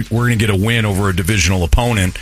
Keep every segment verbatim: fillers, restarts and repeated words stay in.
we're going to get a win over a divisional opponent.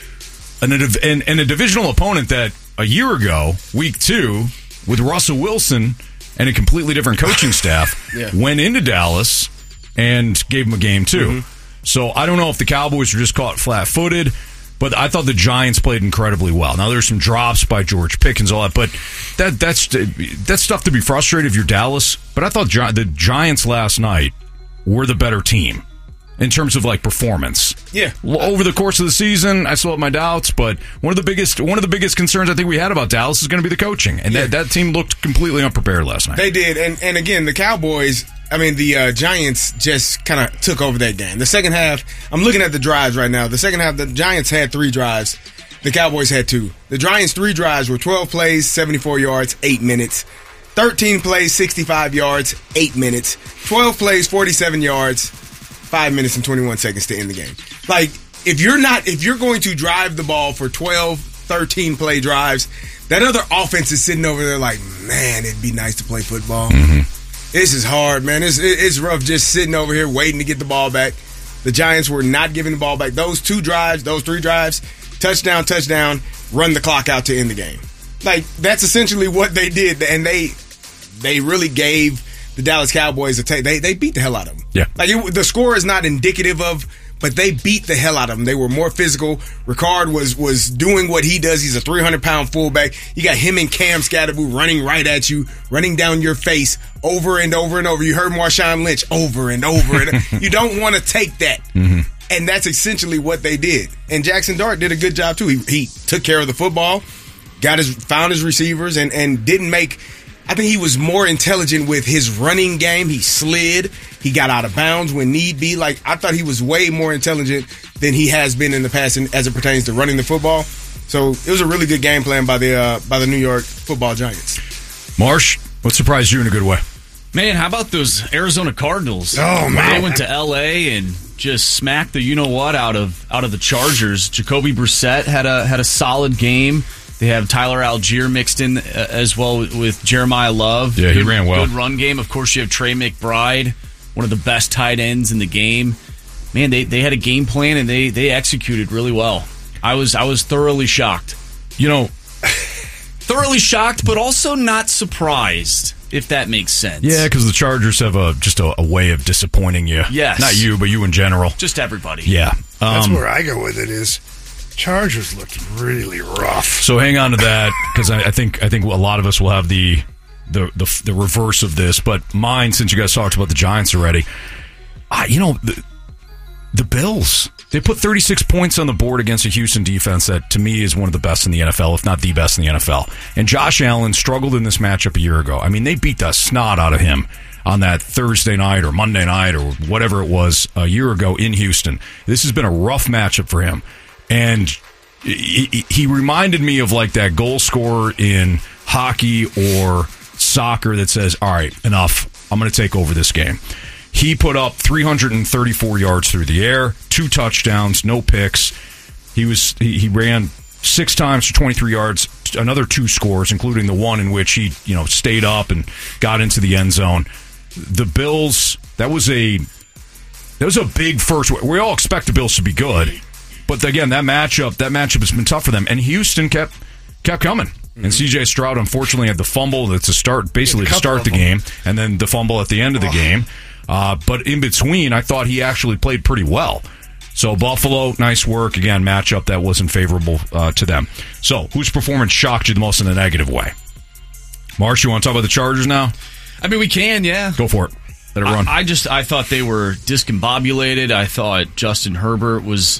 And a, and, and a divisional opponent that a year ago, week two, with Russell Wilson and a completely different coaching staff, yeah. went into Dallas and gave them a game too. Mm-hmm. So I don't know if the Cowboys were just caught flat-footed, but I thought the Giants played incredibly well. Now there's some drops by George Pickens, all that, but that that's that's stuff to be frustrated if you're Dallas. But I thought Gi- the Giants last night were the better team in terms of like performance. Yeah. Over the course of the season, I still have my doubts, but one of the biggest one of the biggest concerns I think we had about Dallas is going to be the coaching, and yeah. that that team looked completely unprepared last night. They did, and and again, the Cowboys. I mean, the uh, Giants just kind of took over that game. The second half, I'm looking at the drives right now. The second half, the Giants had three drives. The Cowboys had two. The Giants' three drives were twelve plays, seventy-four yards, eight minutes. thirteen plays, sixty-five yards, eight minutes. twelve plays, forty-seven yards, five minutes and twenty-one seconds to end the game. Like, if you're not, if you're going to drive the ball for twelve, thirteen play drives, that other offense is sitting over there like, man, it'd be nice to play football. Mm-hmm. This is hard, man. It's, it's rough just sitting over here waiting to get the ball back. The Giants were not giving the ball back. Those two drives, those three drives, touchdown, touchdown, run the clock out to end the game. Like, that's essentially what they did, and they they really gave the Dallas Cowboys a take. They they beat the hell out of them. Yeah. Like, it, the score is not indicative of, but they beat the hell out of them. They were more physical. Ricard was was doing what he does. He's a three hundred pound fullback. You got him and Cam Scatterboo running right at you, running down your face over and over and over. You heard Marshawn Lynch over and over. and You don't want to take that. Mm-hmm. And that's essentially what they did. And Jackson Dart did a good job, too. He, he took care of the football, got his found his receivers, and, and didn't make... I think he was more intelligent with his running game. He slid. He got out of bounds when need be. Like, I thought he was way more intelligent than he has been in the past in, as it pertains to running the football. So it was a really good game plan by the uh, by the New York Football Giants. Marsh, what surprised you in a good way? Man, how about those Arizona Cardinals? Oh, man. They went to L A and just smacked the you-know-what out of out of the Chargers. Jacoby Brissett had a had a solid game. They have Tyler Algier mixed in uh, as well with Jeremiah Love. Yeah, good, he ran well. Good run game. Of course, you have Trey McBride, one of the best tight ends in the game. Man, they, they had a game plan, and they, they executed really well. I was I was thoroughly shocked. You know, thoroughly shocked, but also not surprised, if that makes sense. Yeah, because the Chargers have a just a, a way of disappointing you. Yes. Not you, but you in general. Just everybody. Yeah. Um, That's where I go with it is Chargers looked really rough. So hang on to that, because I, I think I think a lot of us will have the, the the the reverse of this. But mine, since you guys talked about the Giants already, I, you know, the, the Bills, they put thirty-six points on the board against a Houston defense that, to me, is one of the best in the N F L, if not the best in the N F L. And Josh Allen struggled in this matchup a year ago. I mean, they beat the snot out of him on that Thursday night or Monday night or whatever it was a year ago in Houston. This has been a rough matchup for him. And he, he reminded me of like that goal scorer in hockey or soccer that says, all right, enough. I'm going to take over this game. He put up three hundred thirty-four yards through the air, two touchdowns, no picks. He was he, he ran six times for twenty-three yards, another two scores, including the one in which he, you know, stayed up and got into the end zone. The Bills, that was a that was a big first. We all expect the Bills to be good. But again, that matchup, that matchup has been tough for them, and Houston kept kept coming. Mm-hmm. And C J Stroud unfortunately had the fumble that's to start, basically to start the game, and then the fumble at the end of the oh. game. Uh, but in between, I thought he actually played pretty well. So Buffalo, nice work. Again, matchup that wasn't favorable uh, to them. So whose performance shocked you the most in a negative way? Marsh, you want to talk about the Chargers now? I mean, we can, yeah. Go for it. Let it run. I, I just I thought they were discombobulated. I thought Justin Herbert was.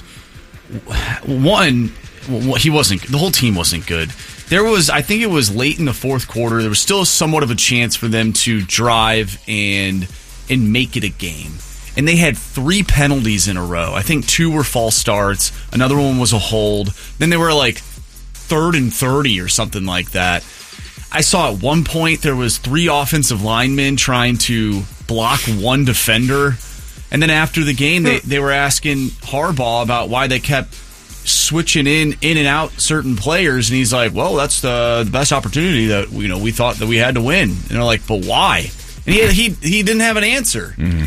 One, he wasn't. The whole team wasn't good. There was, I think it was late in the fourth quarter. There was still somewhat of a chance for them to drive and and make it a game. And they had three penalties in a row. I think two were false starts. Another one was a hold. Then they were like third and thirty or something like that. I saw at one point there was three offensive linemen trying to block one defender. And then after the game, they, they were asking Harbaugh about why they kept switching in in and out certain players, and he's like, "Well, that's the, the best opportunity that you know we thought that we had to win." And they're like, "But why?" And he he he didn't have an answer. Mm-hmm.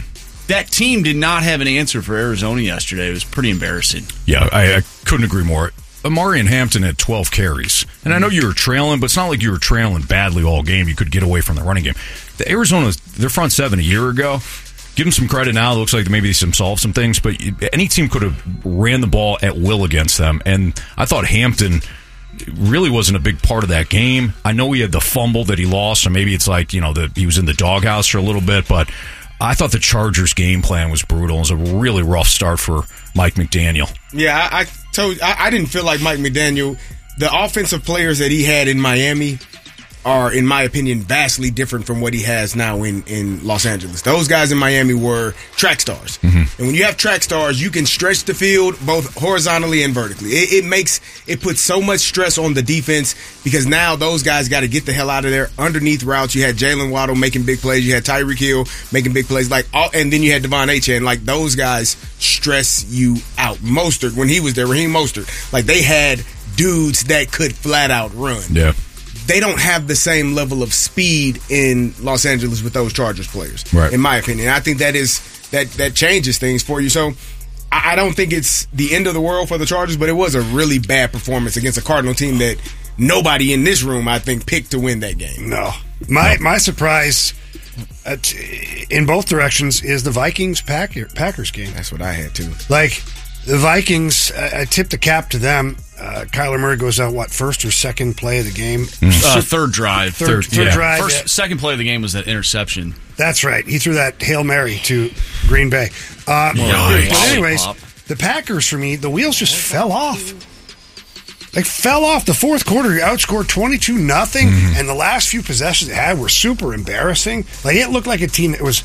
that team did not have an answer for Arizona yesterday. It was pretty embarrassing. Yeah, I, I couldn't agree more. Amari and Hampton had twelve carries. And I know you were trailing, but it's not like you were trailing badly all game. You could get away from the running game. The Arizona, their front seven a year ago, give them some credit now. It looks like maybe some solve some things, but any team could have ran the ball at will against them. And I thought Hampton really wasn't a big part of that game. I know he had the fumble that he lost, so maybe it's like, you know, the, he was in the doghouse for a little bit, but I thought the Chargers' game plan was brutal. It was a really rough start for Mike McDaniel. Yeah, I, I told I, I didn't feel like Mike McDaniel. The offensive players that he had in Miami are, in my opinion, vastly different from what he has now in, in Los Angeles. Those guys in Miami were track stars. Mm-hmm. And when you have track stars, you can stretch the field both horizontally and vertically. It, it makes it puts so much stress on the defense because now those guys got to get the hell out of there. Underneath routes, you had Jalen Waddle making big plays. You had Tyreek Hill making big plays. Like all, and then you had Devon Achane. Like those guys stress you out. Mostert, when he was there, Raheem Mostert, like they had dudes that could flat out run. Yeah. They don't have the same level of speed in Los Angeles with those Chargers players, right. in my opinion. I think that is that that changes things for you. So I, I don't think it's the end of the world for the Chargers, but it was a really bad performance against a Cardinal team that nobody in this room, I think, picked to win that game. No. My my surprise at, in both directions is the Vikings-Packers game. That's what I had, too. Like, the Vikings, I, I tipped the cap to them. Uh, Kyler Murray goes out, what, first or second play of the game? Mm. Uh, third drive. Third, third, third yeah. drive. First, yeah. Second play of the game was that interception. That's right. He threw that Hail Mary to Green Bay. Uh, nice. But anyways, Lollipop. the Packers, for me, the wheels just fell off. Like, fell off. The fourth quarter, you outscored twenty-two nothing, mm-hmm. and the last few possessions they had were super embarrassing. Like, it looked like a team that was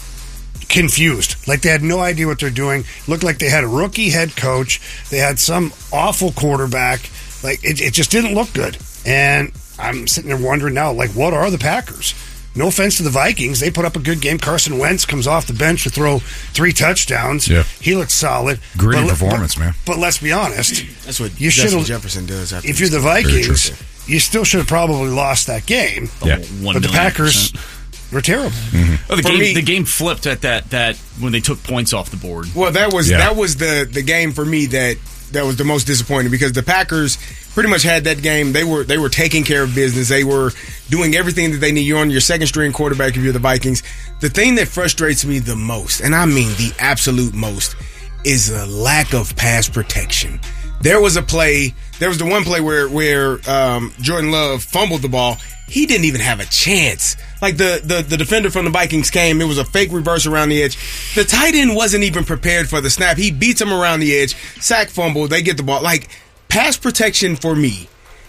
confused. Like they had no idea what they're doing. Looked like they had a rookie head coach. They had some awful quarterback. Like it, it just didn't look good. And I'm sitting there wondering now, like, what are the Packers? No offense to the Vikings. They put up a good game. Carson Wentz comes off the bench to throw three touchdowns. Yeah. He looks solid. Gritty but, performance, but, man. But let's be honest. That's what you Justin Jefferson does. After if you're the Vikings, you still should have probably lost that game. Yeah. But the Packers were terrible. Mm-hmm. Oh, the, For game, me- the game flipped at that, that when they took points off the board. Well, that was Yeah. that was the the game for me that that was the most disappointing because the Packers pretty much had that game. They were they were taking care of business. They were doing everything that they need. You're on your second string quarterback if you're the Vikings. The thing that frustrates me the most, and I mean the absolute most, is a lack of pass protection. There was a play. There was the one play where where um, Jordan Love fumbled the ball. He didn't even have a chance. Like the, the the defender from the Vikings came, it was a fake reverse around the edge. The tight end wasn't even prepared for the snap. He beats him around the edge, sack fumble, they get the ball. Like pass protection for me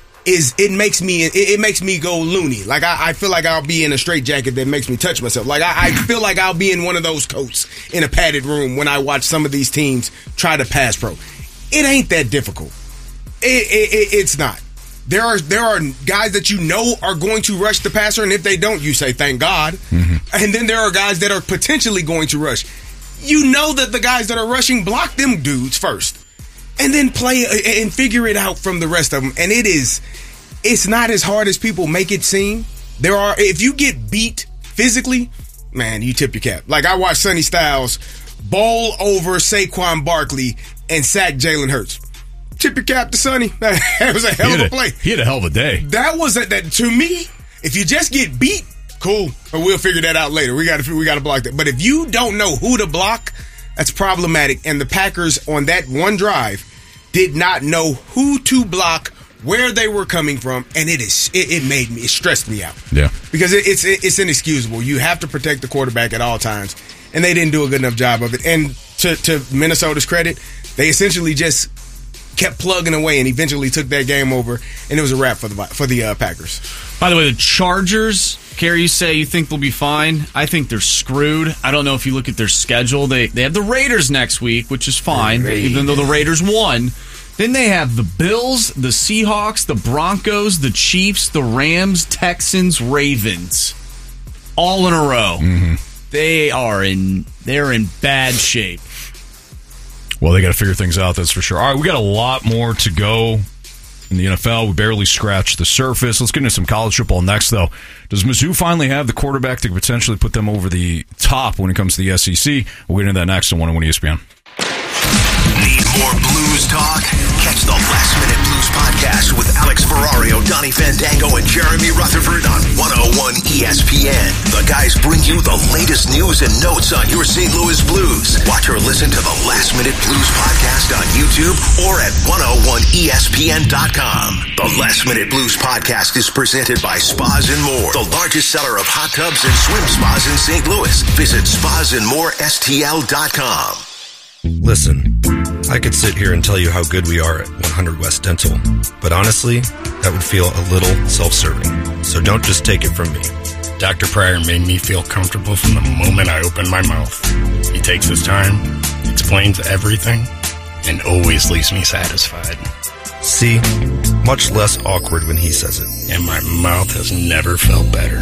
is it makes me it, it makes me go loony. Like I, I feel like I'll be in a straitjacket that makes me touch myself. Like I, I feel like I'll be in one of those coats in a padded room when I watch some of these teams try to pass pro. It ain't that difficult. It, it, it, it's not. There are there are guys that you know are going to rush the passer, and if they don't, you say, thank God. Mm-hmm. And then there are guys that are potentially going to rush. You know that the guys that are rushing block them dudes first. And then play and figure it out from the rest of them. And it is, it's not as hard as people make it seem. There are, if you get beat physically, man, you tip your cap. Like I watched Sonny Styles bowl over Saquon Barkley and sack Jalen Hurts. Tip your cap to Sonny. That was a hell of a play. He had a hell of a day. That was a, that to me. If you just get beat, cool, but we'll figure that out later. We got to we got to block that. But if you don't know who to block, that's problematic. And the Packers on that one drive did not know who to block, where they were coming from, and it is it, it made me it stressed me out. Yeah, because it, it's it, it's inexcusable. You have to protect the quarterback at all times, and they didn't do a good enough job of it. And to to Minnesota's credit, they essentially just kept plugging away and eventually took that game over, and it was a wrap for the for the uh, Packers. By the way, the Chargers, Kerry, you say you think they'll be fine. I think they're screwed. I don't know if you look at their schedule. They they have the Raiders next week, which is fine, even though the Raiders won. Then they have the Bills, the Seahawks, the Broncos, the Chiefs, the Rams, Texans, Ravens, all in a row. Mm-hmm. They are in they're in bad shape. Well, they got to figure things out, that's for sure. All right, we got a lot more to go in the N F L. We barely scratched the surface. Let's get into some college football next, though. Does Mizzou finally have the quarterback that could potentially put them over the top when it comes to the S E C? We'll get into that next on one oh one E S P N. Need more blues talk? Catch the Last Minute Blues podcast with Alex Ferrario, Donnie Fandango, and Jeremy Rutherford on one oh one E S P N. The guys bring you the latest news and notes on your Saint Louis Blues. Watch or listen to the Last Minute Blues podcast on YouTube or at one oh one E S P N dot com. The Last Minute Blues podcast is presented by Spas and More, the largest seller of hot tubs and swim spas in Saint Louis. Visit spas and more S T L dot com. Listen, I could sit here and tell you how good we are at one hundred West Dental, but honestly, that would feel a little self-serving. So don't just take it from me. Doctor Pryor made me feel comfortable from the moment I opened my mouth. He takes his time, explains everything, and always leaves me satisfied. See? Much less awkward when he says it. And my mouth has never felt better.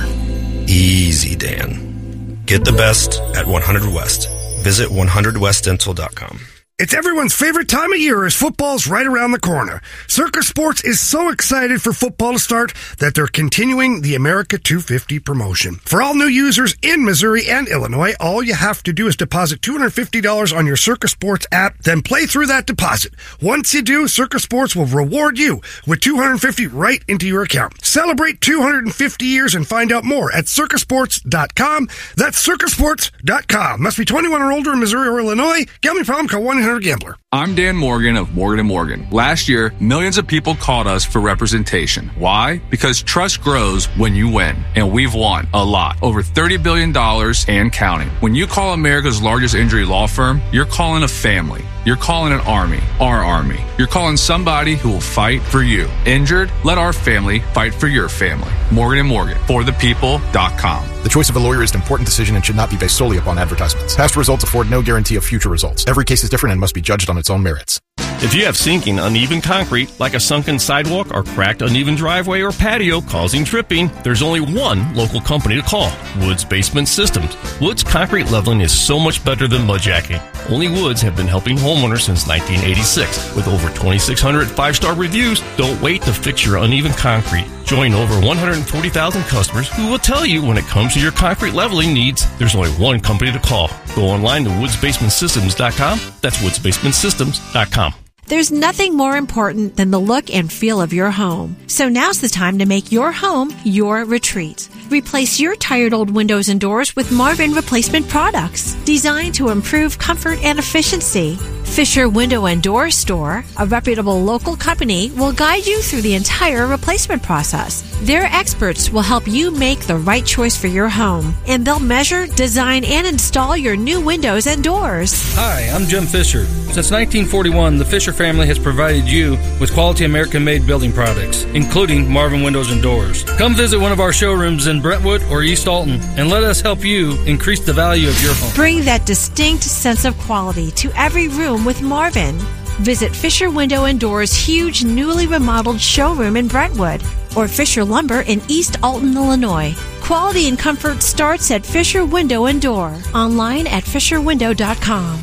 Easy, Dan. Get the best at one hundred West. Visit one hundred west dental dot com. It's everyone's favorite time of year as football's right around the corner. Circus Sports is so excited for football to start that they're continuing the America two fifty promotion. For all new users in Missouri and Illinois, all you have to do is deposit two hundred fifty dollars on your Circus Sports app, then play through that deposit. Once you do, Circus Sports will reward you with two hundred fifty dollars right into your account. Celebrate two hundred fifty years and find out more at circus sports dot com. That's circus sports dot com. Must be twenty-one or older in Missouri or Illinois. Gambling problem? Call one eight hundred gambler. I'm Dan Morgan of Morgan and Morgan. Last year, millions of people called us for representation. Why? Because trust grows when you win. And we've won a lot. Over thirty billion dollars and counting. When you call America's largest injury law firm, you're calling a family. You're calling an army. Our army. You're calling somebody who will fight for you. Injured? Let our family fight for your family. Morgan and Morgan. For the people dot com. The choice of a lawyer is an important decision and should not be based solely upon advertisements. Past results afford no guarantee of future results. Every case is different and must be judged on its own merits. If you have sinking, uneven concrete, like a sunken sidewalk or cracked, uneven driveway or patio causing tripping, there's only one local company to call, Woods Basement Systems. Woods concrete leveling is so much better than mudjacking. Only Woods have been helping homeowners since nineteen eighty-six. With over twenty-six hundred five-star reviews, don't wait to fix your uneven concrete. Join over one hundred forty thousand customers who will tell you when it comes to your concrete leveling needs, there's only one company to call. Go online to woods basement systems dot com. That's woods basement systems dot com. There's nothing more important than the look and feel of your home. So now's the time to make your home your retreat. Replace your tired old windows and doors with Marvin replacement products designed to improve comfort and efficiency. Fisher Window and Door Store, a reputable local company, will guide you through the entire replacement process. Their experts will help you make the right choice for your home, and they'll measure, design, and install your new windows and doors. Hi, I'm Jim Fisher. Since nineteen forty-one, the Fisher family has provided you with quality American-made building products, including Marvin Windows and Doors. Come visit one of our showrooms in Brentwood or East Alton, and let us help you increase the value of your home. Bring that distinct sense of quality to every room with Marvin. Visit Fisher Window and Doors' huge newly remodeled showroom in Brentwood or Fisher Lumber in East Alton, Illinois. Quality and comfort starts at Fisher Window and Door. Online at fisher window dot com.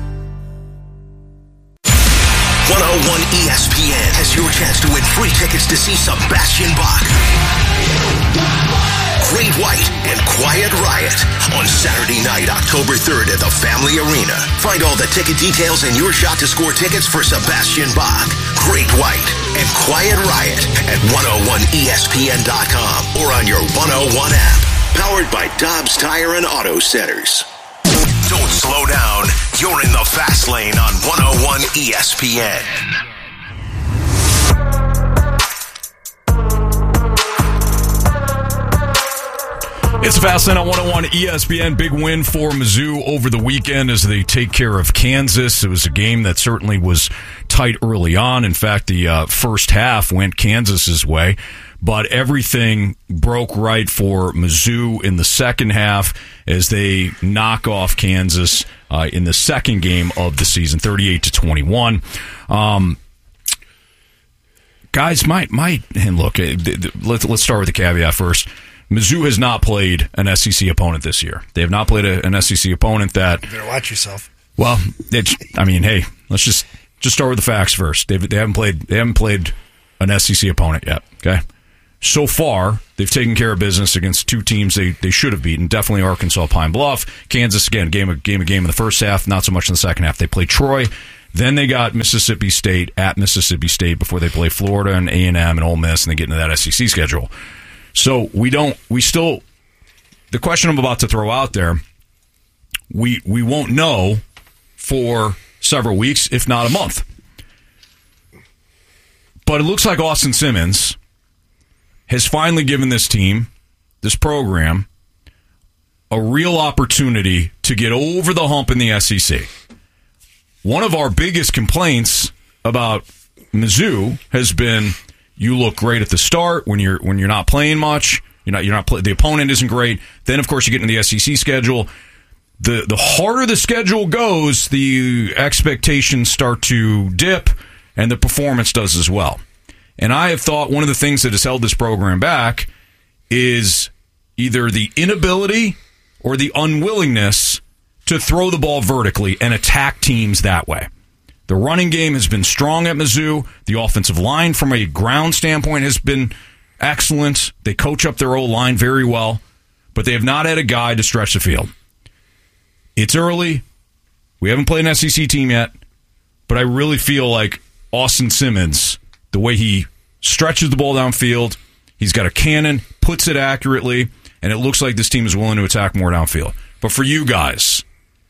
one oh one E S P N has your chance to win free tickets to see Sebastian Bach, Great White, and Quiet Riot on Saturday night, October third at the Family Arena. Find all the ticket details and your shot to score tickets for Sebastian Bach, Great White, and Quiet Riot at one oh one E S P N dot com or on your one oh one app. Powered by Dobbs Tire and Auto Centers. Don't slow down. You're in the fast lane on one oh one E S P N. It's Fast Lane on one oh one E S P N. Big win for Mizzou over the weekend as they take care of Kansas. It was a game that certainly was tight early on. In fact, the uh, first half went Kansas's way, but everything broke right for Mizzou in the second half as they knock off Kansas uh, in the second game of the season, thirty-eight to twenty-one. Um, guys, my my and look, let's let's start with the caveat first. Mizzou has not played an S E C opponent this year. They have not played a, an S E C opponent that. You better watch yourself. Well, it's, I mean, hey, let's just just start with the facts first. They they haven't played they haven't played an S E C opponent yet. Okay, so far they've taken care of business against two teams they, they should have beaten. Definitely Arkansas, Pine Bluff, Kansas. Again, game of game of game in the first half, not so much in the second half. They played Troy, then they got Mississippi State at Mississippi State before they play Florida and A and M and Ole Miss, and they get into that S E C schedule. So we don't, we still. The question I'm about to throw out there, we we won't know for several weeks, if not a month. But it looks like Austin Simmons has finally given this team, this program, a real opportunity to get over the hump in the S E C. One of our biggest complaints about Mizzou has been you look great at the start when you're when you're not playing much. You're not, you're not play, the opponent isn't great. Then, of course, you get into the S E C schedule. The the harder the schedule goes, the expectations start to dip, and the performance does as well. And I have thought one of the things that has held this program back is either the inability or the unwillingness to throw the ball vertically and attack teams that way. The running game has been strong at Mizzou. The offensive line, from a ground standpoint, has been excellent. They coach up their O-line very well, but they have not had a guy to stretch the field. It's early. We haven't played an S E C team yet, but I really feel like Austin Simmons, the way he stretches the ball downfield, he's got a cannon, puts it accurately, and it looks like this team is willing to attack more downfield. But for you guys,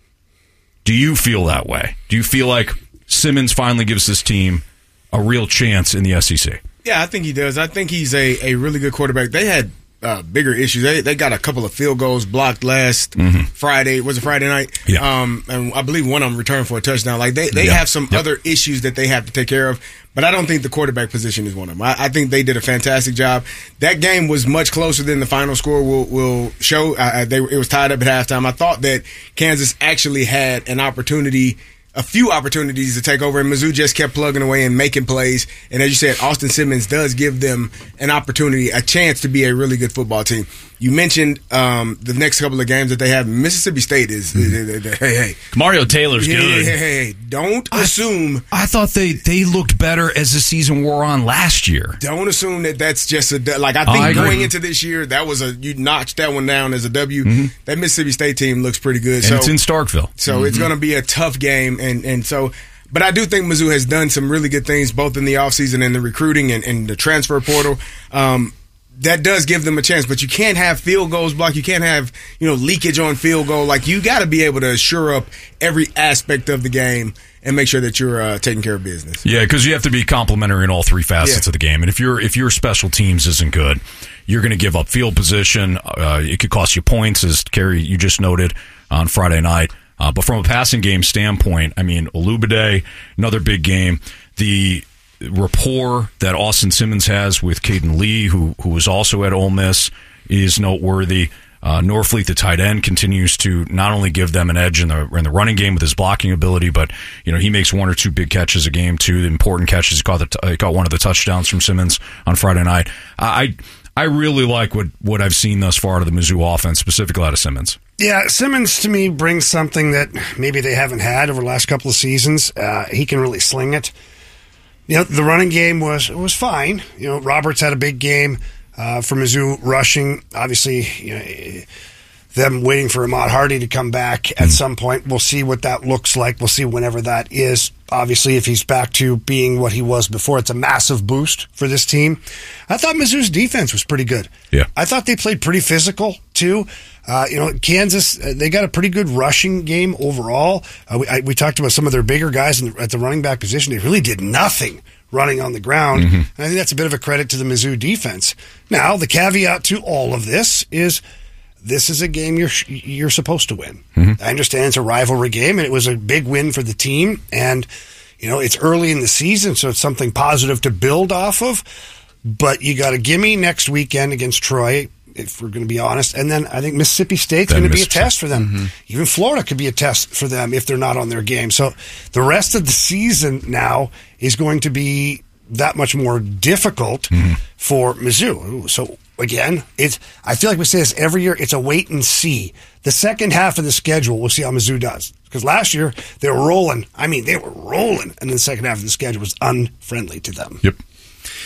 do you feel that way? Do you feel like Simmons finally gives this team a real chance in the S E C? Yeah, I think he does. I think he's a, a really good quarterback. They had uh, bigger issues. They they got a couple of field goals blocked last mm-hmm. Friday. Was it Friday night? Yeah. Um, and I believe one of them returned for a touchdown. Like they, they yeah. have some yep. other issues that they have to take care of. But I don't think the quarterback position is one of them. I, I think they did a fantastic job. That game was much closer than the final score will will show. Uh, they it was tied up at halftime. I thought that Kansas actually had an opportunity. A few opportunities to take over, and Mizzou just kept plugging away and making plays. And as you said, Austin Simmons does give them an opportunity, a chance to be a really good football team. You mentioned um, the next couple of games that they have. Mississippi State is, is, is, is hey, hey. Mario Taylor's hey, good. Hey, hey, hey. Don't I, assume. I thought they, they looked better as the season wore on last year. Don't assume that that's just a like. I think I going into this year, that was a you notched that one down as a W. Mm-hmm. That Mississippi State team looks pretty good. And so it's in Starkville, so mm-hmm. it's going to be a tough game, and and so. But I do think Mizzou has done some really good things both in the offseason and the recruiting and, and the transfer portal. Um, that does give them a chance, but you can't have field goals blocked. You can't have, you know, leakage on field goal. Like, you got to be able to shore up every aspect of the game and make sure that you're uh, taking care of business. Yeah, because you have to be complimentary in all three facets yeah. of the game. And if your if your special teams isn't good, you're going to give up field position. Uh, it could cost you points, as Kerry, you just noted on Friday night. Uh, but from a passing game standpoint, I mean, Olubade, another big game. The rapport that Austin Simmons has with Caden Lee, who who was also at Ole Miss, is noteworthy. Uh, Norfleet, the tight end, continues to not only give them an edge in the in the running game with his blocking ability, but you know he makes one or two big catches a game too. The important catches. He caught the t- he caught one of the touchdowns from Simmons on Friday night. I I really like what what I've seen thus far out of the Mizzou offense, specifically out of Simmons. Yeah, Simmons to me brings something that maybe they haven't had over the last couple of seasons. Uh, he can really sling it. You know, the running game was was fine. You know, Roberts had a big game uh, for Mizzou rushing. Obviously, you know, them waiting for Ahmad Hardy to come back at mm. some point. We'll see what that looks like. We'll see whenever that is. Obviously, if he's back to being what he was before, it's a massive boost for this team. I thought Mizzou's defense was pretty good. Yeah, I thought they played pretty physical too. Uh, you know, Kansas, uh, they got a pretty good rushing game overall. Uh, we, I, we talked about some of their bigger guys in the, at the running back position. They really did nothing running on the ground. Mm-hmm. And I think that's a bit of a credit to the Mizzou defense. Now, the caveat to all of this is this is a game you're you're supposed to win. Mm-hmm. I understand it's a rivalry game, and it was a big win for the team. And, you know, it's early in the season, so it's something positive to build off of. But you got a gimme next weekend against Troy, if we're going to be honest. And then I think Mississippi State's going to be a test for them. Mm-hmm. Even Florida could be a test for them if they're not on their game. So the rest of the season now is going to be that much more difficult mm-hmm. for Mizzou. So again, it's, I feel like we say this every year, it's a wait and see. The second half of the schedule, we'll see how Mizzou does. Because last year, they were rolling. I mean, they were rolling. And then the second half of the schedule was unfriendly to them. Yep.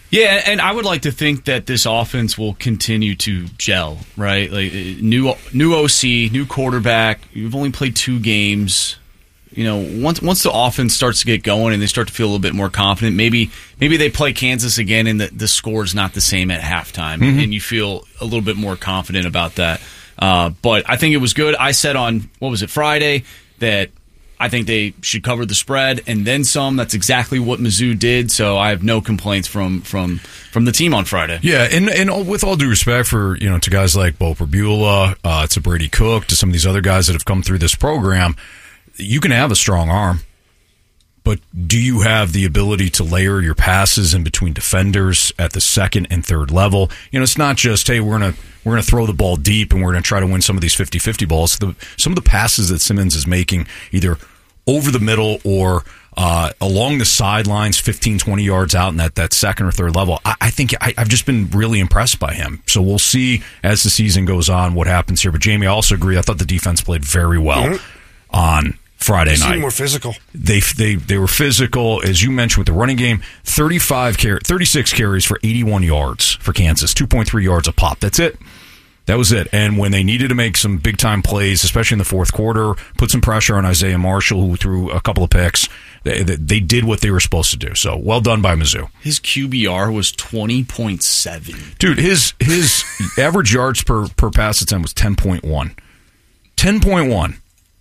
Yeah, and I would like to think that this offense will continue to gel, right? Like new new O C, new quarterback. You've only played two games. You know, once once the offense starts to get going and they start to feel a little bit more confident, maybe maybe they play Kansas again and the, the score is not the same at halftime, mm-hmm. and you feel a little bit more confident about that. Uh, but I think it was good. I said on, what was it, Friday, that I think they should cover the spread and then some. That's exactly what Mizzou did, so I have no complaints from from, from the team on Friday. Yeah, and, and with all due respect for, you know, to guys like Bo Perbula, uh, to Brady Cook, to some of these other guys that have come through this program, you can have a strong arm, but do you have the ability to layer your passes in between defenders at the second and third level? You know, it's not just, hey, we're going to we're going to throw the ball deep and we're going to try to win some of these fifty-fifty balls. The, some of the passes that Simmons is making, either over the middle or uh, along the sidelines, fifteen, twenty yards out in that, that second or third level, I, I think I, I've just been really impressed by him. So we'll see as the season goes on what happens here. But, Jamie, I also agree. I thought the defense played very well mm-hmm. on Friday they night. Seemed more physical. They they they were physical, as you mentioned, with the running game. thirty-five car- thirty-six carries for eighty-one yards for Kansas, two point three yards a pop. That's it. That was it. And when they needed to make some big time plays, especially in the fourth quarter, put some pressure on Isaiah Marshall, who threw a couple of picks, they, they, they did what they were supposed to do. So well done by Mizzou. His Q B R was twenty point seven. Dude, his his average yards per per pass attempt was ten point one. ten point one.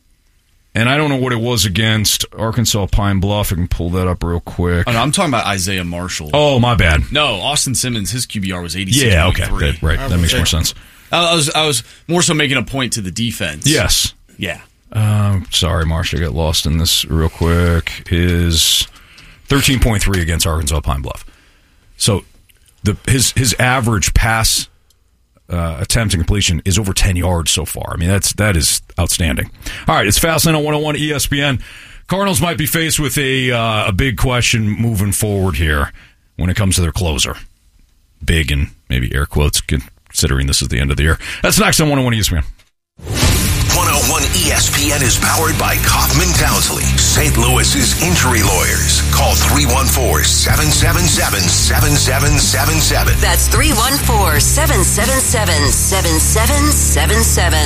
And I don't know what it was against Arkansas Pine Bluff. I can pull that up real quick. Oh, no, I'm talking about Isaiah Marshall. Oh, my bad. No, Austin Simmons, his Q B R was eighty-six point three. Yeah, okay. That, right. That makes more sense. I was I was more so making a point to the defense. Yes. Yeah. Um, sorry, Marshall, I got lost in this real quick. His thirteen point three against Arkansas Pine Bluff. So the his his average pass Uh, attempt and completion is over ten yards so far. I mean, that's that is outstanding. All right, it's Fastlane on one oh one E S P N. Cardinals might be faced with a uh, a big question moving forward here when it comes to their closer. Big and maybe air quotes, considering this is the end of the year. That's next on one oh one E S P N. one oh one E S P N is powered by Kaufman Townsley, Saint Louis's injury lawyers. Call three one four, seven seven seven, seven seven seven seven. That's three one four, seven seven seven, seven seven seven seven.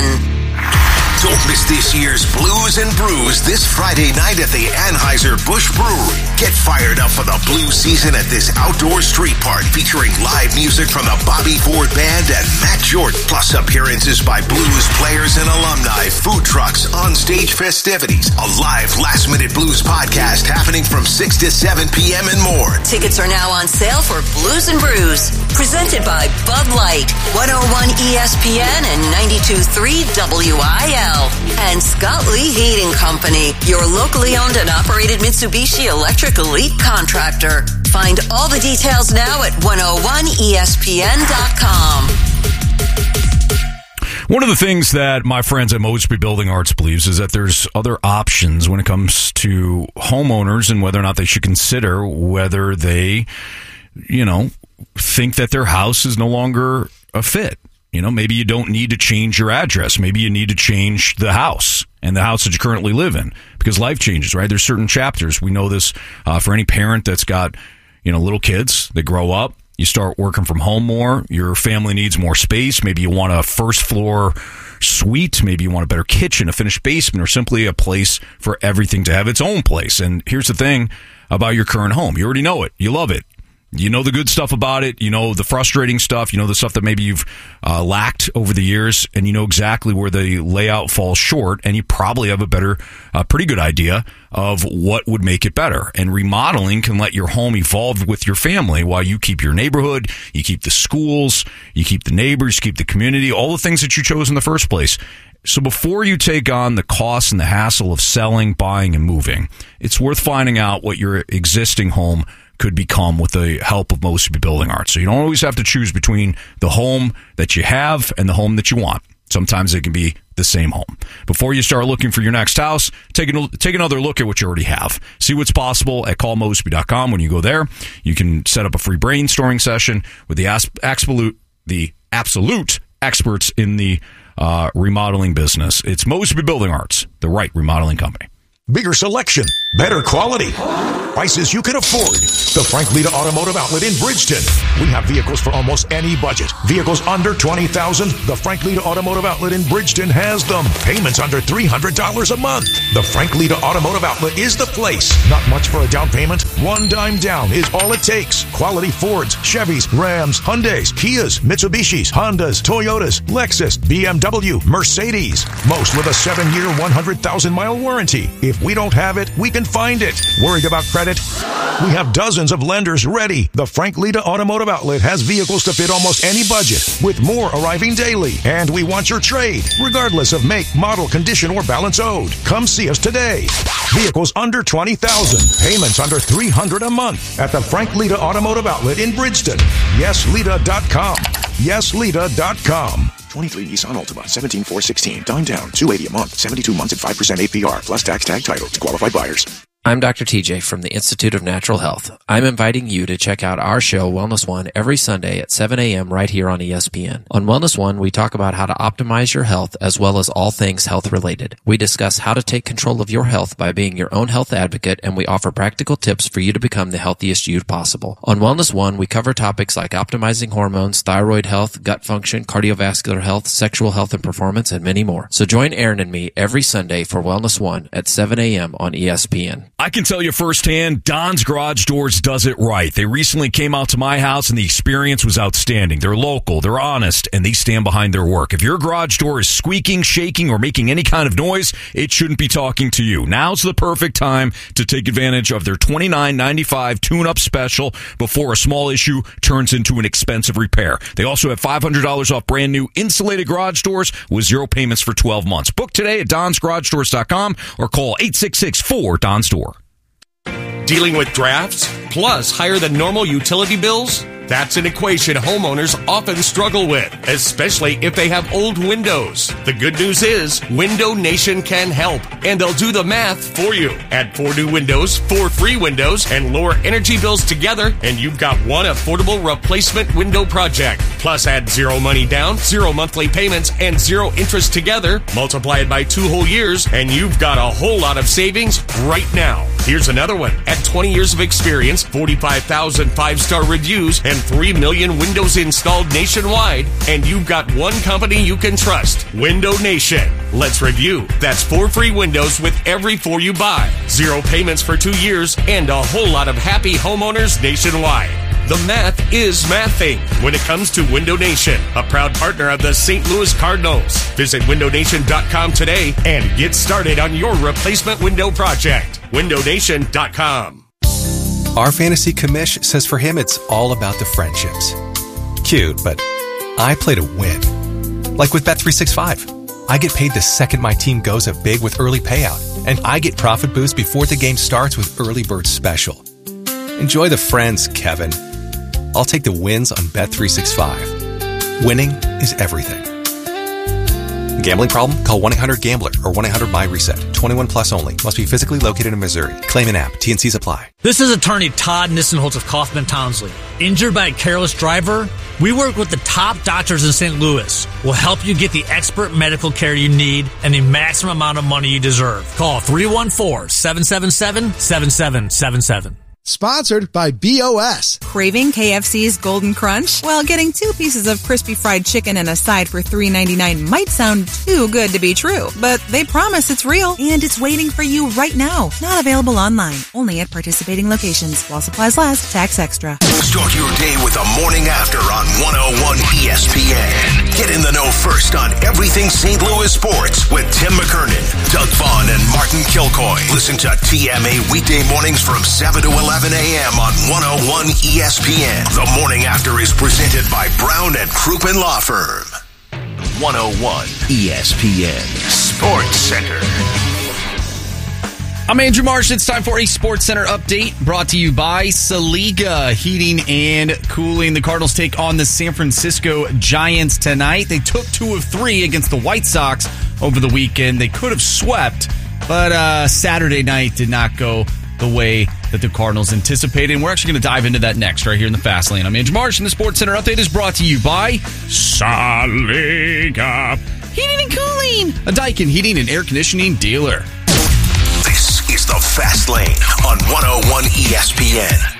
Don't miss this year's Blues and Brews this Friday night at the Anheuser-Busch Brewery. Get fired up for the blues season at this outdoor street park featuring live music from the Bobby Ford Band and Matt Jordan, plus appearances by blues players and alumni, food trucks, on-stage festivities, a live last-minute blues podcast happening from six to seven p.m. and more. Tickets are now on sale for Blues and Brews, presented by Bud Light, one oh one E S P N and ninety-two point three W I L. And Scott Lee Heating Company, your locally owned and operated Mitsubishi Electric Elite contractor. Find all the details now at one oh one E S P N dot com. One of the things that my friends at Mosby Building Arts believes is that there's other options when it comes to homeowners and whether or not they should consider whether they, you know, think that their house is no longer a fit. You know, maybe you don't need to change your address. Maybe you need to change the house and the house that you currently live in because life changes, right? There's certain chapters. We know this uh, for any parent that's got, you know, little kids. They grow up. You start working from home more. Your family needs more space. Maybe you want a first floor suite. Maybe you want a better kitchen, a finished basement, or simply a place for everything to have its own place. And here's the thing about your current home. You already know it. You love it. You know the good stuff about it. You know the frustrating stuff. You know the stuff that maybe you've uh, lacked over the years, and you know exactly where the layout falls short, and you probably have a better, uh, pretty good idea of what would make it better. And remodeling can let your home evolve with your family while you keep your neighborhood, you keep the schools, you keep the neighbors, you keep the community, all the things that you chose in the first place. So before you take on the cost and the hassle of selling, buying, and moving, it's worth finding out what your existing home could become with the help of Mosby Building Arts. So you don't always have to choose between the home that you have and the home that you want. Sometimes it can be the same home. Before you start looking for your next house, take, an, take another look at what you already have. See what's possible at call mosby dot com. When you go there, you can set up a free brainstorming session with the absolute, the absolute experts in the uh, remodeling business. It's Mosby Building Arts, the right remodeling company. Bigger selection, better quality, prices you can afford. The Frank Lita Automotive Outlet in Bridgeton. We have vehicles for almost any budget. Vehicles under twenty thousand dollars. The Frank Lita Automotive Outlet in Bridgeton has them. Payments under three hundred dollars a month. The Frank Lita Automotive Outlet is the place. Not much for a down payment. One dime down is all it takes. Quality Fords, Chevys, Rams, Hyundais, Kias, Mitsubishis, Hondas, Toyotas, Lexus, B M W, Mercedes. Most with a seven-year, one hundred thousand mile warranty. If we don't have it, we can find it. Worried about credit? We have dozens of lenders ready. The Frank Lita Automotive Outlet has vehicles to fit almost any budget, with more arriving daily. And we want your trade, regardless of make, model, condition, or balance owed. Come see us today. Vehicles under twenty thousand dollars. Payments under three hundred dollars a month at the Frank Lita Automotive Outlet in Bridgeton. yes lita dot com. yes lita dot com. twenty-three Nissan Altima, seventeen four sixteen. Dime down, two hundred eighty dollars a month, seventy-two months at five percent A P R, plus tax tag title to qualified buyers. I'm Doctor T J from the Institute of Natural Health. I'm inviting you to check out our show, Wellness One, every Sunday at seven a.m. right here on E S P N. On Wellness One, we talk about how to optimize your health as well as all things health related. We discuss how to take control of your health by being your own health advocate, and we offer practical tips for you to become the healthiest you possible. On Wellness One, we cover topics like optimizing hormones, thyroid health, gut function, cardiovascular health, sexual health and performance, and many more. So join Aaron and me every Sunday for Wellness One at seven a.m. on E S P N. I can tell you firsthand, Don's Garage Doors does it right. They recently came out to my house, and the experience was outstanding. They're local, they're honest, and they stand behind their work. If your garage door is squeaking, shaking, or making any kind of noise, it shouldn't be talking to you. Now's the perfect time to take advantage of their twenty-nine ninety-five tune-up special before a small issue turns into an expensive repair. They also have five hundred dollars off brand new insulated garage doors with zero payments for twelve months. Book today at dons garage doors dot com or call eight six six four D O N S door. Dealing with drafts, plus higher than normal utility bills? That's an equation homeowners often struggle with, especially if they have old windows. The good news is, Window Nation can help, and they'll do the math for you. Add four new windows, four free windows, and lower energy bills together, and you've got one affordable replacement window project. Plus, add zero money down, zero monthly payments, and zero interest together. Multiply it by two whole years, and you've got a whole lot of savings right now. Here's another one. At twenty years of experience, forty-five thousand five-star reviews, and three million windows installed nationwide, and you've got one company you can trust, Window Nation. Let's review. That's four free windows with every four you buy, zero payments for two years, and a whole lot of happy homeowners nationwide. The math is mathing when it comes to Window Nation, a proud partner of the Saint Louis Cardinals. Visit window nation dot com today and get started on your replacement window project. window nation dot com. Our fantasy commish says for him it's all about the friendships. Cute, but I play to win. Like with Bet three sixty-five. I get paid the second my team goes up big with early payout, and I get profit boost before the game starts with Early Bird Special. Enjoy the friends, Kevin. I'll take the wins on Bet three sixty-five. Winning is everything. Gambling problem? Call one eight hundred gambler or one eight hundred my reset. twenty-one plus only. Must be physically located in Missouri. Claim an app. T N Cs apply. This is attorney Todd Nissenholtz of Kaufman Townsley. Injured by a careless driver? We work with the top doctors in Saint Louis. We'll help you get the expert medical care you need and the maximum amount of money you deserve. Call three one four, seven seven seven, seven seven seven seven. Sponsored by B O S. Craving K F C's Golden Crunch? Well, getting two pieces of crispy fried chicken and a side for three ninety-nine might sound too good to be true, but they promise it's real and it's waiting for you right now. Not available online, only at participating locations. While supplies last, tax extra. Start your day with the morning after on one oh one E S P N. Get in the know first on everything Saint Louis sports with Tim McKernan, Doug Vaughn, and Martin Kilcoy. Listen to T M A weekday mornings from seven to eleven a.m. on one oh one E S P N. The morning after is presented by Brown and Crouppen Law Firm. one oh one E S P N Sports Center. I'm Andrew Marsh. It's time for a Sports Center update brought to you by Saliga Heating and Cooling. The Cardinals take on the San Francisco Giants tonight. They took two of three against the White Sox over the weekend. They could have swept, but uh, Saturday night did not go the way that the Cardinals anticipated. And we're actually going to dive into that next right here in the Fast Lane. I'm Andrew Marsh, and the Sports Center update is brought to you by Saliga Heating and Cooling, a Daikin heating and air conditioning dealer. This The Fast Lane on one oh one E S P N.